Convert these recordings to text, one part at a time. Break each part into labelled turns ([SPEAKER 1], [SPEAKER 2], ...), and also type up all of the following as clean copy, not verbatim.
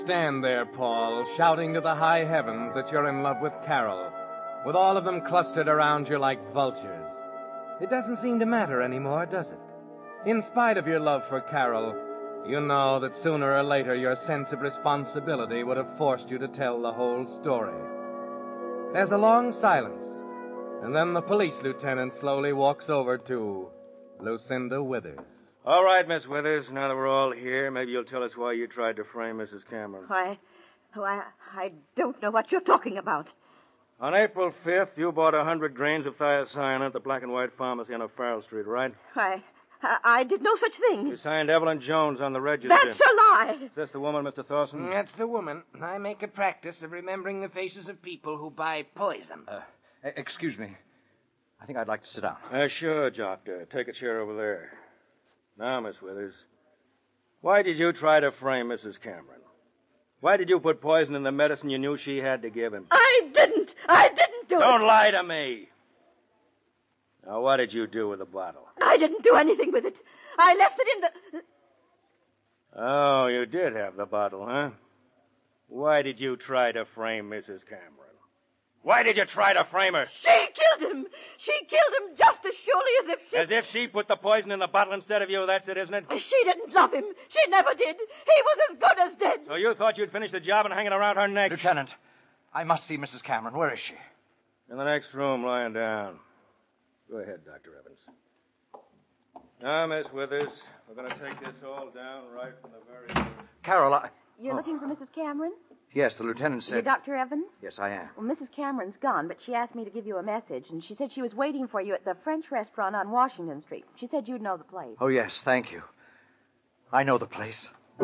[SPEAKER 1] Stand there, Paul, shouting to the high heavens that you're in love with Carol, with all of them clustered around you like vultures. It doesn't seem to matter anymore, does it? In spite of your love for Carol, you know that sooner or later your sense of responsibility would have forced you to tell the whole story. There's a long silence, and then the police lieutenant slowly walks over to Lucinda Withers.
[SPEAKER 2] All right, Miss Withers, now that we're all here, maybe you'll tell us why you tried to frame Mrs. Cameron.
[SPEAKER 3] I don't know what you're talking about.
[SPEAKER 2] On April 5th, you bought 100 grains of thiocyanate at the Black and White Pharmacy on O'Farrell Street, right?
[SPEAKER 3] I did no such thing.
[SPEAKER 2] You signed Evelyn Jones on the register.
[SPEAKER 3] That's a lie.
[SPEAKER 2] Is this the woman, Mr. Thorson?
[SPEAKER 1] That's the woman. I make a practice of remembering the faces of people who buy poison.
[SPEAKER 4] Excuse me. I think I'd like to sit down.
[SPEAKER 2] Sure, Doctor. Take a chair over there. Now, Miss Withers, why did you try to frame Mrs. Cameron? Why did you put poison in the medicine you knew she had to give him?
[SPEAKER 3] I didn't do it.
[SPEAKER 2] Don't lie to me. Now, what did you do with the bottle?
[SPEAKER 3] I didn't do anything with it. I left it in the...
[SPEAKER 2] Oh, you did have the bottle, huh? Why did you try to frame Mrs. Cameron? Why did you try to frame her?
[SPEAKER 3] She killed him. She killed him just as surely as if she...
[SPEAKER 2] As if she put the poison in the bottle instead of you, that's it, isn't it?
[SPEAKER 3] She didn't love him. She never did. He was as good as dead.
[SPEAKER 2] So you thought you'd finish the job and hang it around her neck?
[SPEAKER 4] Lieutenant, I must see Mrs. Cameron. Where is she?
[SPEAKER 2] In the next room, lying down. Go ahead, Dr. Evans. Now, Miss Withers, we're going to take this all down right from the very...
[SPEAKER 4] Carol,
[SPEAKER 5] You're looking for Mrs. Cameron?
[SPEAKER 4] Yes, the lieutenant said...
[SPEAKER 5] You're Dr. Evans?
[SPEAKER 4] Yes, I am.
[SPEAKER 5] Well, Mrs. Cameron's gone, but she asked me to give you a message, and she said she was waiting for you at the French restaurant on Washington Street. She said you'd know the place.
[SPEAKER 4] Oh, yes, thank you. I know the place.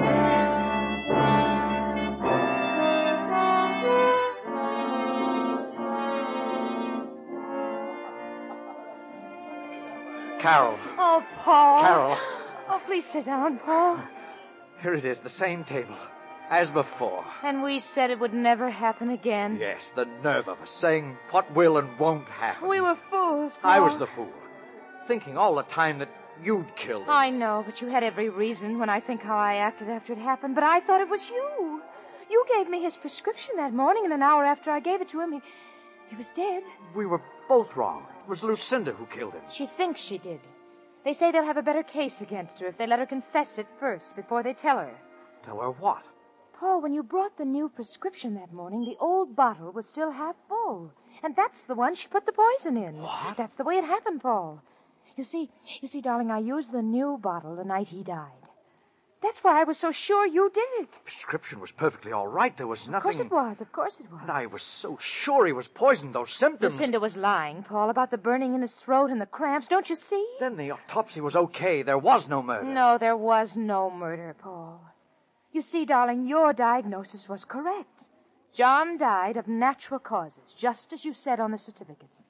[SPEAKER 4] Carol.
[SPEAKER 5] Oh, Paul.
[SPEAKER 4] Carol.
[SPEAKER 5] Oh, please sit down, Paul.
[SPEAKER 4] Here it is, the same table. As before.
[SPEAKER 5] And we said it would never happen again.
[SPEAKER 4] Yes, the nerve of us, saying what will and won't happen.
[SPEAKER 5] We were fools, Paul.
[SPEAKER 4] I was the fool. Thinking all the time that you'd killed him.
[SPEAKER 5] I know, but you had every reason when I think how I acted after it happened. But I thought it was you. You gave me his prescription that morning, and an hour after I gave it to him, he was dead.
[SPEAKER 4] We were both wrong. It was Lucinda who killed him.
[SPEAKER 5] She thinks she did. They say they'll have a better case against her if they let her confess it first before they tell her.
[SPEAKER 4] Tell her what?
[SPEAKER 5] Paul, when you brought the new prescription that morning, the old bottle was still half full. And that's the one she put the poison in.
[SPEAKER 4] What?
[SPEAKER 5] That's the way it happened, Paul. You see, darling, I used the new bottle the night he died. That's why I was so sure you did it.
[SPEAKER 4] The prescription was perfectly all right. There was nothing...
[SPEAKER 5] Of course it was.
[SPEAKER 4] And I was so sure he was poisoned. Those symptoms...
[SPEAKER 5] Lucinda was lying, Paul, about the burning in his throat and the cramps. Don't you see?
[SPEAKER 4] Then the autopsy was okay. There was no murder.
[SPEAKER 5] No, there was no murder, Paul. You see, darling, your diagnosis was correct. John died of natural causes, just as you said on the certificate.